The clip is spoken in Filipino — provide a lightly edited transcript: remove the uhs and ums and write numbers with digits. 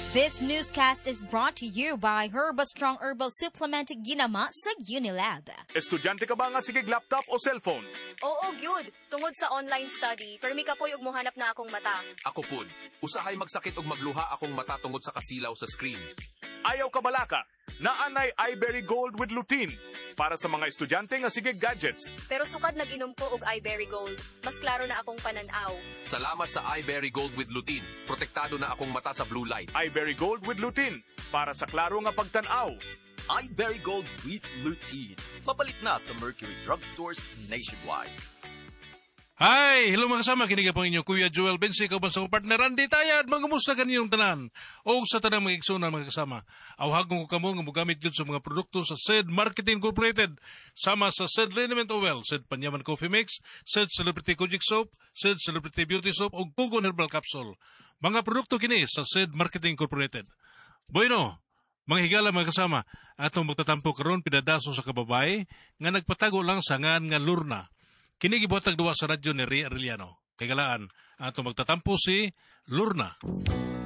This newscast is brought to you by Herbastrong Herbal Supplement ginama sa Unilab. Estudyante ka ba nga sigig laptop o cellphone? Oo, gyud. Tungod sa online study, permi ka po'y ug mohanap na akong mata. Ako pud, usahay magsakit og magluha akong mata tungod sa kasilaw sa screen. Ayaw ka balaka, naanay iBerry Gold with lutein para sa mga estudyante nga sigig gadgets. Pero sukad nag-inom ko og iBerry Gold. Mas klaro na akong pananaw. Salamat sa iBerry Gold with lutein. Protektado na akong mata sa blue light. iBerry Gold with lutein para sa klaro nga pagtanaw. iBerry Gold with lutein. Mapalit na sa Mercury Drugstores nationwide. Hi! Hello mga kasama, kiniga po inyo Kuya Joel Bensi, kauban sa partner Randy Tayad, mga kumusta kaniyong tanan o sa tanang mga igsunan mga kasama. Awhagong ko kamo nga mugamit yun sa mga produkto sa SED Marketing Incorporated, sama sa SED Liniment Oil, SED Panyaman Coffee Mix, SED Celebrity Kojic Soap, SED Celebrity Beauty Soap o Pugon Herbal Capsule. Mga produkto kini sa SED Marketing Incorporated. Bueno, mga higala mga kasama, atong magtatampo karon pidadaso sa kababay nga nagpatago lang sa ngan nga Lorna. Kini gibuhatag duwa sa radyo ni Ria Arellano. Kay galaan, ato magtatampo si Lorna.